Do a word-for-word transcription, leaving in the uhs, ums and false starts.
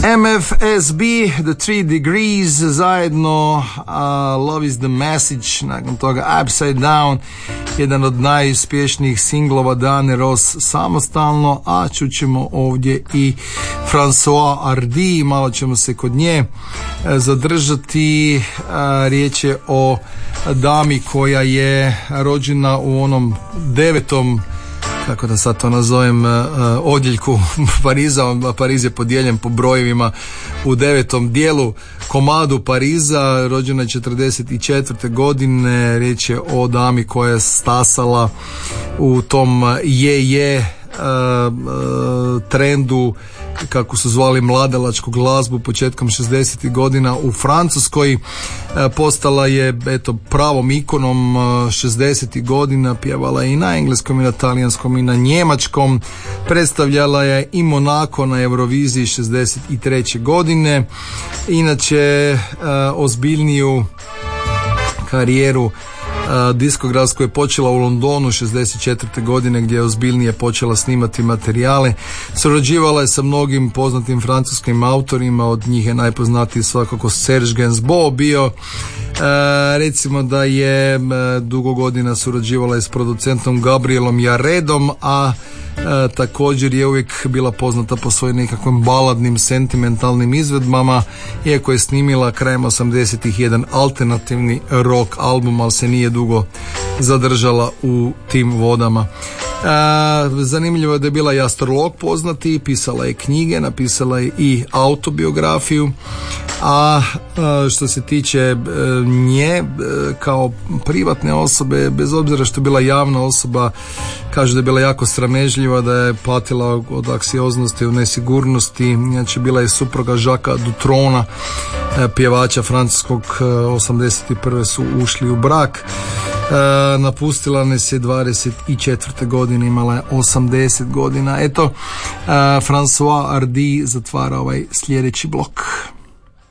M F S B, The Three Degrees, zajedno uh, Love is the Message, nakon toga Upside Down, jedan od najuspješnijih singlova Diane Ross samostalno, a čućemo ovdje i Françoise Hardy, malo ćemo se kod nje zadržati. Uh, riječ je o dami koja je rođena u onom devetom, kako da sad to nazovem, odjeljku Pariza. Pariz je podijeljen po brojevima u devetom dijelu komadu Pariza, rođena je četrdeset četvrte godine. Riječ je o dami koja je stasala u tom je je trendu, kako su zvali mladalačku glazbu početkom šezdesetih godina u Francuskoj. Postala je eto pravom ikonom šezdesetih godina, pjevala je i na engleskom i na talijanskom i na njemačkom, predstavljala je i Monako na Euroviziji šezdeset treće godine. Inače ozbiljniju karijeru diskografsku je počela u Londonu šezdeset četvrte godine, gdje je ozbiljnije počela snimati materijale. Surađivala je sa mnogim poznatim francuskim autorima, od njih je najpoznatiji svakako Serge Gainsbourg bio. E, recimo da je e, dugo godina surađivala i s producentom Gabrielom Yaredom, a E, također je uvijek bila poznata po svojim nekakvim baladnim, sentimentalnim izvedbama, iako je snimila krajem osamdesetih jedan alternativni rock album, ali se nije dugo zadržala u tim vodama. E, zanimljivo je da je bila i astrolog poznati, pisala je knjige, napisala je i autobiografiju, a e, što se tiče e, nje e, kao privatne osobe, bez obzira što je bila javna osoba, kaže da je bila jako sramežljiva, da je patila od anksioznosti, od nesigurnosti. Znači bila je supruga Jacquesa Dutrona, pjevača francuskog. osamdeset prve su ušli u brak. E, napustila nas je dvadeset četvrte godine, imala je osamdeset godina. Eto, e, Françoise Hardy zatvara ovaj sljedeći blok.